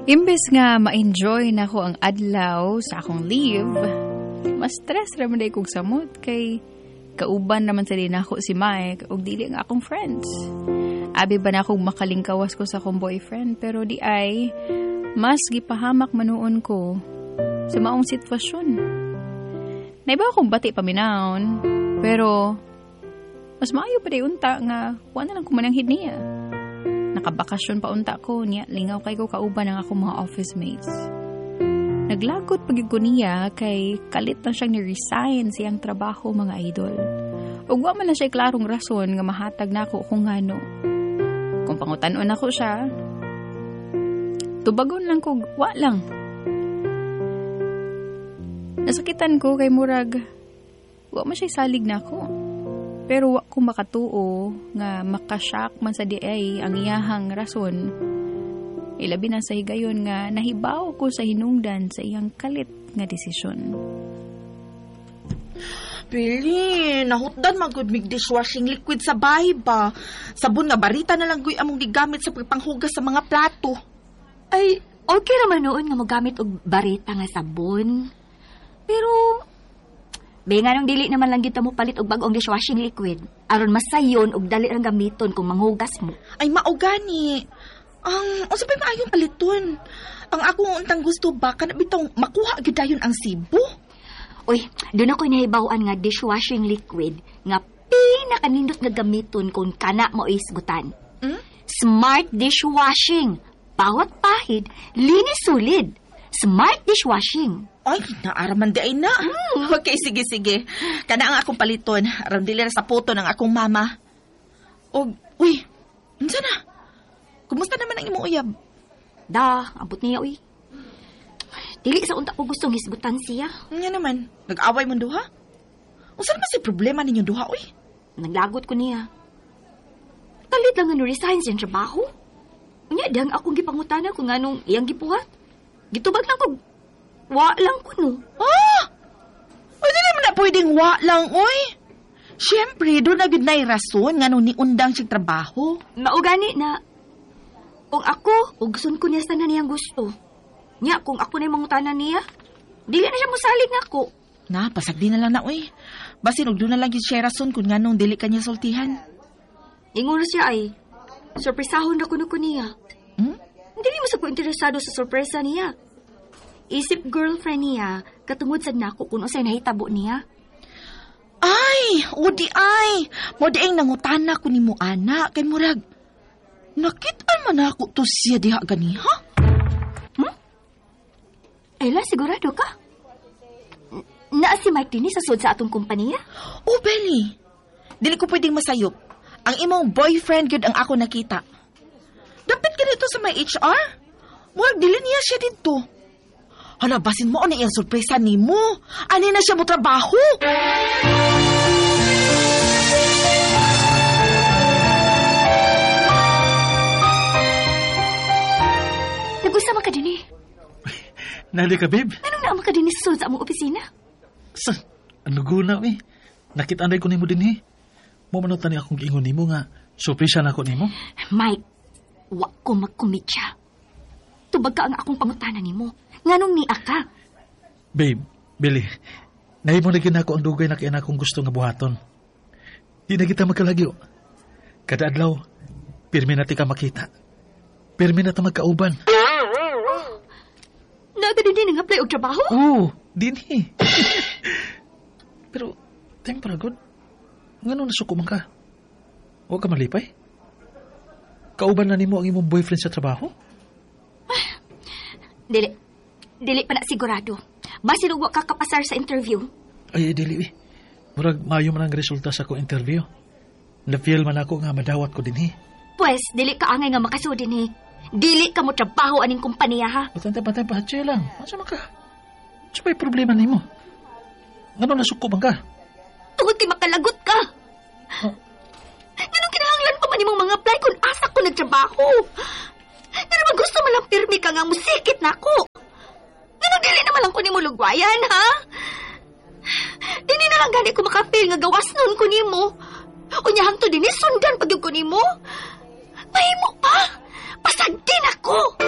Imbes nga ma-enjoy na ko ang adlaw sa akong leave, mas stress raman day kong samot kay kauban naman sa din ako si Mike ug dili ang akong friends. Abi ba na akong makalingkawas ko sa akong boyfriend pero di ay mas gipahamak manuon ko sa maong sitwasyon. Naiba akong bati paminahon pero mas maayo pa day unta nga wala lang kumananghid niya. Nakabakasyon pa unta ko niya, lingaw kay ko kauban ng akong mga office mates. Naglagot pagig ko niya kay kalit na siyang ni-resign siyang trabaho mga idol. Ug wa man na siya klarong rason nga mahatag na ako kung ngano. Kung pangutanon ako siya, tubagon lang ko, wa lang. Nasakitan ko kay murag, wa man siya salig na ako. Pero wa ko makatuo nga makashock man sa diay ang iyahang rason. Ilabi na sa higayon nga nahibaw ko sa hinungdan sa iyang kalit nga desisyon. Pili, nahutdan magud mig dishwashing liquid sa bahay ba? Sabon nga barita na lang guy among gigamit sa pagpanghugas sa mga plato. Ay, okay naman noon nga mogamit og barita nga sabon. Pero bay nga nung dili naman lang kita mo palit og bag-ong dishwashing liquid. Aron masayon og dali lang gamiton kung manghugas mo. Ay, maugani. Ang sabay maayong paliton. Ang akong untang gusto ba kana bitong makuha gyudayon ang sibo. Uy, doon ako nahibawan nga dishwashing liquid nga pinakanindot nga gamiton kung kana mo isgutan. Smart dishwashing. Bawat pahid, linis sulid. Smart dishwashing. Ay, naaraman di ay na. Okay, sige. Kana ang akong paliton. Aram dili na sa photo ng akong mama. O, uy, unsa na? Kumusta naman ang imong uyab? Da, abot niya, uy. Dili sa unta ko gustong hisgutan siya. Nga naman, nag-away mo duha? Unsa naman si problema ninyo duha, uy? Naglagot ko niya. Kalit lang nga no-resign siyang trabaho. Unya, dihang akong gipangutana kung anong iyang gipuhat. Gitubag lang ko. Wa lang ko, no? Uy, di naman na pwedeng wa lang, uy. Siyempre, doon na na'y rason nga nung niundang siyang trabaho. Maugani na. Kung ako, ugsun ko niya sana niyang gusto. Nya, kung ako na yung mangutanan niya, dili na siya masalig na ako. Na, pasagdi na lang na, uy. Basin, doon na lang yung siya rason kung nga nung dili ka niya sultihan. Ingon na siya ay, sorpresahon na ko niya. Dili mo sa ko interesado sa sorpresa niya. Isip girlfriend niya, katungod sad nako kung unsay nahitabo niya. Ay, udi ay. Mo dieng nangutana ko nimo ana kay murag. Nakit-an man ako to siya diha ganiha? Ela, sigurado ka? Naa si Mike din sa sud sa atong kumpanya? Oh, Belly. Dili ko pwedeng masayop. Ang imong boyfriend gyud ang ako nakita. Dapat ka dito sa may HR? Murag dili niya siya dito. Hala, basin mo na iyang sorpresa ni mo. Ani na siya mo trabaho. Nag-usama ka din eh. Nali ka, babe? Anong naama ka din sa sulod sa among opisina? Ano guna, eh? Nakit-anday ko nimo din eh. Mamanot ni akong giingon nimo nga sorpresa na ako nimo. Mike, wa ko magkumitsya. Tubag ka ang akong pangutanan nimo. Nganong ni aka? Babe, Billy, nahimo na ginako ang dugay na kaya akong gusto nga buhaton. Di na kita magkalagyo. Kada adlaw, pirmi na ti ka makita. Pirmi na ta magkauban. Naga din nga apply og trabaho? Oo, din Pero, tayong paragod. Ngano nasukuman ka? Huwag ka malipay? Kauban na nimo ang imong boyfriend sa trabaho? Dili pa na sigurado. Basin og wa ka kapasar sa interview. Ay, dili eh. Murag maayo man ang resulta sa akong interview. Na-feel man ako nga madawat ko din eh. Pues, dili ka angay nga makasud din eh. Dili ka mo trabaho aning kumpanya ha. Patay, pahatsi lang. Asa man ka? Sa may problema nimo? Ngano nasukuman ka? Tungod kay makalagot ka. Ganun kinahanglan pa man imong mga apply kung asa ko nagtrabaho. Nga naman gusto mo lang pirmi ka nga musikit na ako. Ganun dili naman lang ko ni mo lugwayan, ha? Dili na lang gani ko makapil nga gawas nun ko ni mo. Unyahang to din sundan pag yung ko ni mo. Mahimo pa. Pasagdin ako.